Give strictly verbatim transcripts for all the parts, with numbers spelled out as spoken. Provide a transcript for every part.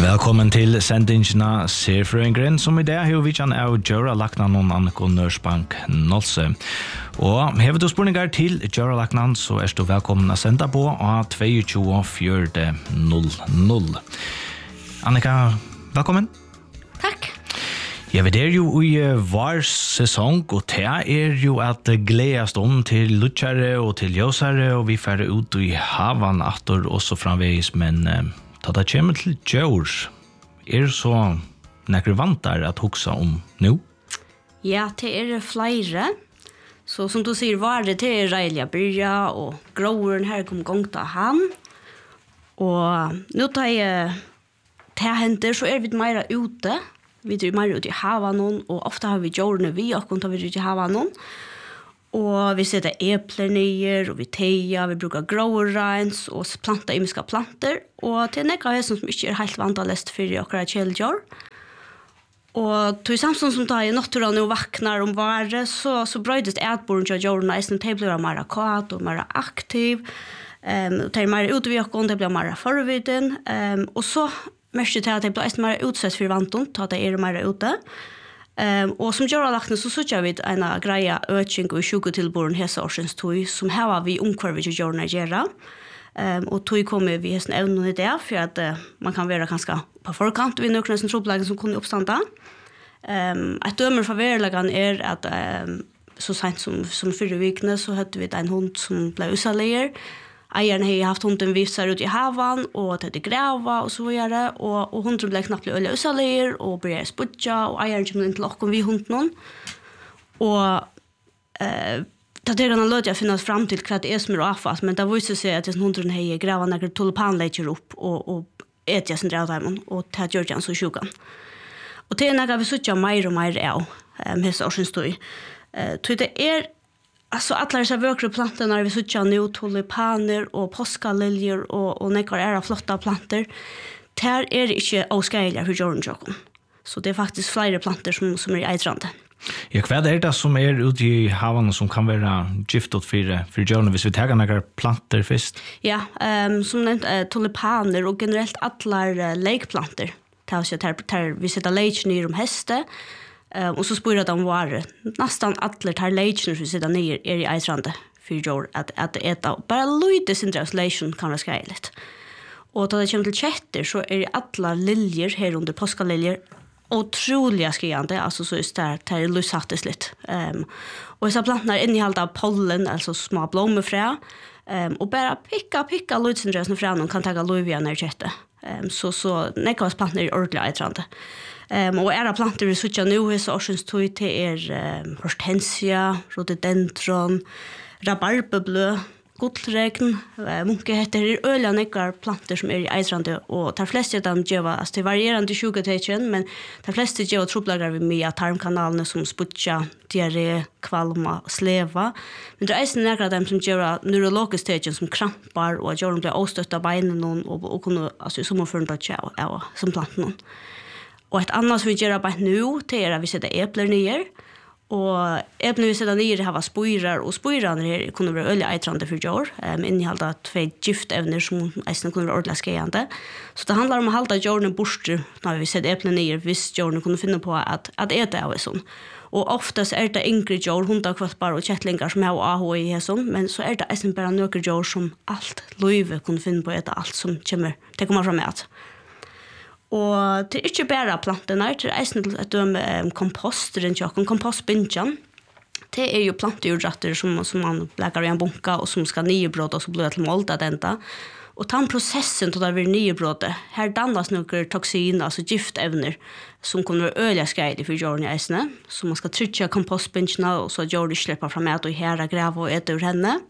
Velkommen til sendingene Serfrøyngren, som i dag har vi kjent av Gjøra Laknan og Anniko Nørsbank Nolse. Og har du spørninger til Gjøra Laknan, så er du velkommen å sende på av to to fire null null. Annika, velkommen. Takk. Ja, vi er jo i hver sesong, og det er jo at gledes om til lutsjere og til ljøsere, og vi får ut i havan atter også framveis, men da det kommer til Gjør, er det så nekker vant der at huksa om nå? Ja, det er flere. Så som du sier, var det til Reilia byrja, og gråren her kom gong til han. Og nå tar jeg til henter, så er vi mer ute. Vi er mer ute i havannon, og ofte har vi gjørne vi, og tar vi ute i havannon. Og vi setter epler nyer, og vi teier, vi bruker gråreins, og planter imiske planter. Og til nekka er som ikke er helt vant å lest for akkurat kjeldjør. Og til samtidig som tar i naturen og vaknar om vare, så, så brøydes etboren til jorden, og de blir mer kvat og mer aktiv. Um, de er mer ute ved åkken, de blir mer forviden. Um, og så mest til at de blir mer utsett for vanton, til at de er mer ute. Um, og som gjør lagt så sørger vi en greie økning og sjuketilboren hese årsens tog, som her var vi omkvarvet til gjør Nigeria. Um, og tog kommer vi hesten evnen i det, for at uh, man kan være ganske på forkant ved nøkene som troppleggen som kunne oppstande. Um, et dømer for verleggen er at um, så sent som, som fyrre vikene så hadde vi en hund som ble usaleier. Eieren har haft hunden visar ut i havan og til det grava og så videre, og, og hunden ble knappt bli øye usaleier og ble spudja, og eieren kommer inn til åkken vid hunden. Og eh, da det kan løte jeg finne fram til hva det er som er avfast, men da viser seg at hunden har grava noen tulipanleker opp og, og etter sin drevdeimen, og det gjør han så sjukan. Og det er noe vi sutja mer og mer av, um, hese årsynstøy. Uh, det er alltså alla dessa vökra plantorna vi suttar nu, tulipaner och påskaliljor och, och nekar era flotta planter. Där är det inte avskärliga för jorden jocken. Så det är faktiskt flera planter som, som är eitrande. Ja, vad är det som är ute i havan som kan vara giftot för, för jorden, hvis vi tar några planter först? Ja, um, som nämnt uh, tulipaner och generellt alla uh, lekplanter. Vi sätter lek ner om häste. Uh, og så spør de var nästan alla tar leikene som sitter nere er i eitrande for jord at, at eta. Bare lite sin translation kan være skreiligt. Og da det kommer til kjetter så er alla liljer her under påskaliljer otroliga skriande, alltså så är det där lushattis lite. Um, och dessa plantorna innehåller pollen, alltså små blommefrö. Um, och bara picka picka lutsindrösna frön och kan ta luvia när kjette. Um, så så nekkas plantor är ordentligt eitrande. Um, och era plantor vi suttar nu så årsens tog till er um, hortensia, rhododendron, rabarberblö, gullregn, uh, munke heter er öliga nekkar plantor som är i eitrande, och de flesta av dem gör alltså det varierande sjuketecken, men de flesta gör troplagar vid med tarmkanalerna som sputja, diarré, kvalma, sleva. Men det är också några av dem som gör neurologiska tecken som krampar och gör dem blir avstötta av benen och, och kunna alltså som för att ja, ja, som plantorna. Och ett annat som vi gör bara nu det är att vi sätter äpplen ner. Och äpplen vi sätter ner har spoirar, och spoirarna här kunde vara öliga eitrande för jord. Um, innehålla två giftämnen som nästan kunde vara ordentligt skejande. Så det handlar om att hålla jorden bort när vi sätter äpplen ner, hvis jorden kunde finna på att, att äta av sån. Och oftast är det yngre jord, hundar, kvattbar och kättlingar som har A H i sån, men så är det nästan bara några jord som allt löjve kunde finna på att äta allt som kommer, det kommer fram med att. Og det er ikke bare plantene, det er eisen et døme um, komposteren, kompostbindjan. Det er jo planteurdratter som, som man lägger i en bunka og som skal nybråde og så blir det til målt av denne. Og den prosessen til å være nybråde, her dannes noen toksiner, altså giftevner, som kommer være øyelig skreilig for jorden i eisene. Så man skal trykke kompostbindjene, og så jorden slipper fra med og her og greve og ete ur henne.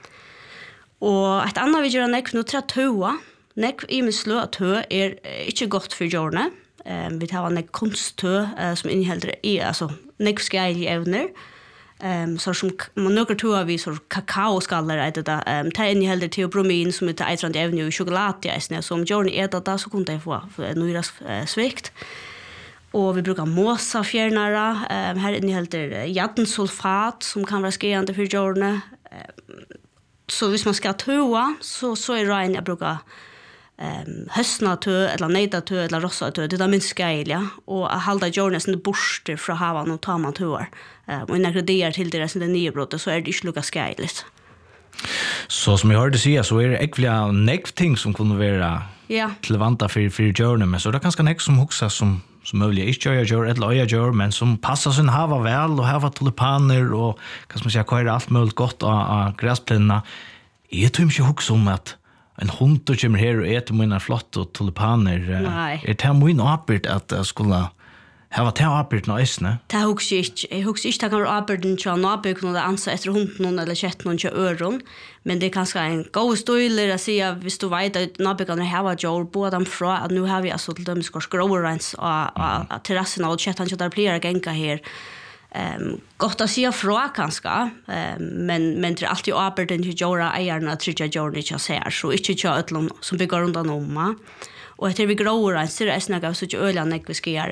Og et annet vi gjør er nekk, nå tror jeg tøa. Nekk i min slø at tø er ikke godt for jordene. Um, vi tar nekk kunsttø uh, som inneholder i, altså nekk skreilige evner. Um, så som noen tøa vi så kakaoskaller er det da. Um, det inneholder teobromin som er eitrande evner i sjokolade. Så om jordene er det da, så kunne de få noe uh, svikt. Og vi brukar måsafjernare. Um, her inneholder jaddensulfat som kan være skreiende for jordene. Um, så hvis man skal tøa, så, så er det en jeg bruker um, høstnatø, eller nedatø, eller rossatø, det er minst skeilig, og å halda jorden sin borste fra havan og ta man tøer. Um, og når det er til det sin nye brottet, så er det ikke lukka skeilig. Så som jeg hørte sige, så er det egentlig nekv ting som kunne være ja. til vanta for, for jorden, men så er det ganske nekv som hoksa som som möjligt inte gör gör eller öja gör men som passar sin hava väl och hava tulipaner och kan man säga kvar allt möjligt gott av, av gräsplänerna. Jag tror inte hux om att en hund och kommer här och äter mina flott och tulipaner. Nej. Är det min apert att jag skulle hava te apert nå isne? Det hux inte. Jag hux inte kan aperten till naböken och ansa efter hunden eller kätten till öron. Men det är kanske en god stoiler att säga hvis du vet att naböken har jord båda dem från att nu har vi alltså till dem ska growrens och och terrassen och kätten till där blir gänga här. Ehm gott att säga från kanske. Ehm men men det är alltid aperten till jorda ägarna tror jag jorda inte ser så inte kör öllon som bygger runt om. Och efter vi growar så är det snägga så att ölan jag ska göra